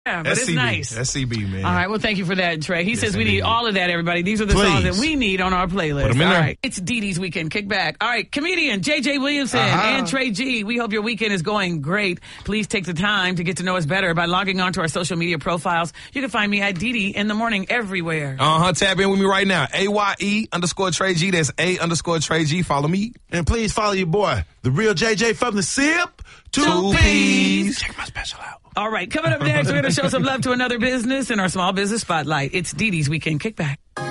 Yeah, but it's nice. That's CB, man. All right, well, thank you for that, Trey. He says we need all of that, everybody. These are the songs that we need on our playlist. Put them in there. All right, it's Dee Dee's Weekend Kickback. All right, comedian J.J. Williamson and Trey G. We hope your weekend is going great. Please take the time to get to know us better by logging on to our social media profiles. You can find me at Dee Dee in the morning everywhere. Tap in with me right now. AYE_Trey G. That's A_Trey G. Follow me. And please follow your boy, the real JJ from the SIP. 2 P's. Check my special out. All right, coming up next, we're going to show some love to another business in our Small Business Spotlight. It's Dee Dee's Weekend Kickback.